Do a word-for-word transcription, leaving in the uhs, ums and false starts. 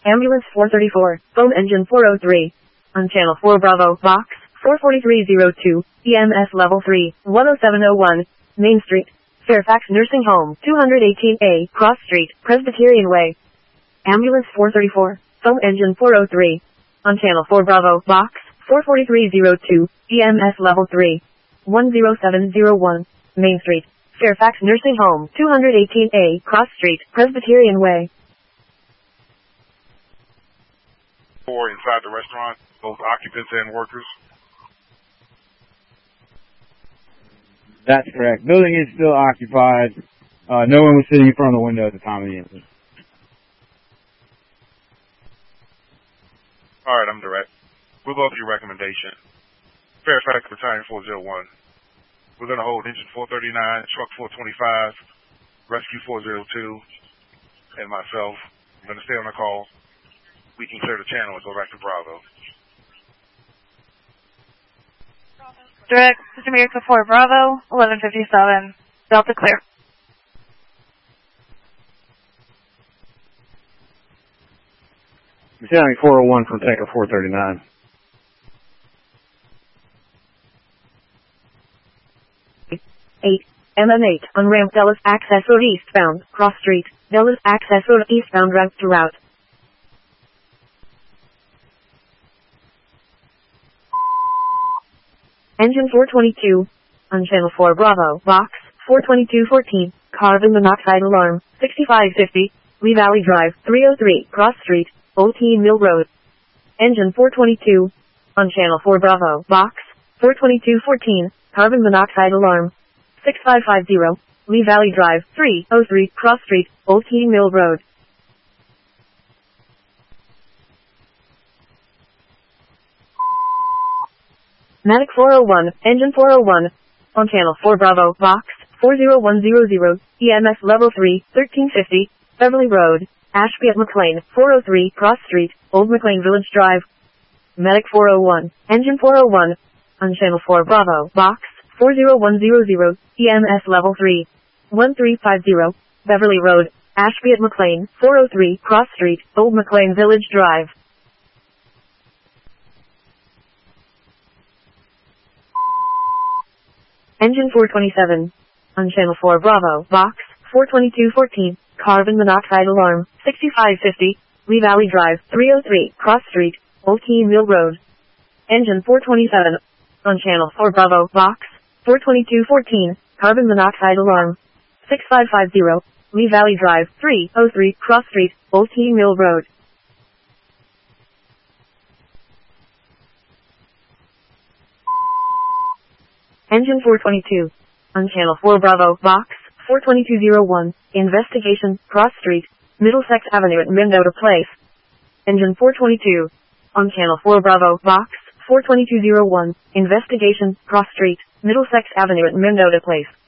Ambulance four thirty-four, foam engine four oh three. On channel four Bravo, box four forty-three oh two, E M S level three, one oh seven oh one, Main Street, Fairfax Nursing Home, two eighteen A, Cross Street, Presbyterian Way. Ambulance four thirty-four, foam engine four oh three. On channel four Bravo, box four forty-three oh two, E M S level three, one oh seven oh one, Main Street, Fairfax Nursing Home, two eighteen A, Cross Street, Presbyterian Way. Four inside the restaurant, both occupants and workers. That's correct. Building is still occupied. Uh, no one was sitting in front of the window at the time of the incident. All right, I'm direct. We'll go up your recommendation. Fairfax Battalion four oh one. We're going to hold engine four thirty-nine, truck four twenty-five, rescue four oh two, and myself. I'm going to stay on the call. We can clear the channel and go back to Bravo. Direct, this is America four Bravo, eleven fifty-seven, Delta clear. Battalion four oh one from Tanker four thirty-nine. eight, M M eight, on ramp Dallas access road eastbound, Cross Street, Dallas access road eastbound route to route. Engine four twenty-two, on channel four Bravo, box four twenty-two fourteen, carbon monoxide alarm, sixty-five fifty, Lee Valley Drive, three oh three, Cross Street, Old Teen Mill Road. Engine four twenty-two, on channel four Bravo, box four twenty-two fourteen, carbon monoxide alarm, sixty-five fifty, Lee Valley Drive, three oh three, Cross Street, Old Teen Mill Road. Medic four oh one, engine four oh one, on channel four Bravo, box four oh one hundred, E M S level three, thirteen fifty, Beverly Road, Ashby at McLean, four oh three, Cross Street, Old McLean Village Drive. Medic four oh one, engine four oh one, on channel four Bravo, box four oh one hundred, E M S level three, one three five zero, Beverly Road, Ashby at McLean, four oh three, Cross Street, Old McLean Village Drive. Engine four twenty-seven, on channel four Bravo, box four twenty-two fourteen, carbon monoxide alarm, sixty-five fifty, Lee Valley Drive, three oh three, Cross Street, Old Teen Mill Road. Engine four twenty-seven, on channel four Bravo, box four twenty-two fourteen, carbon monoxide alarm, sixty-five fifty, Lee Valley Drive, three oh three, Cross Street, Old Teen Mill Road. Engine four twenty-two, on channel four Bravo, box four twenty-two oh one, investigation, Cross Street, Middlesex Avenue at Mendota Place. Engine four twenty-two, on channel four Bravo, box four twenty-two oh one, investigation, Cross Street, Middlesex Avenue at Mendota Place.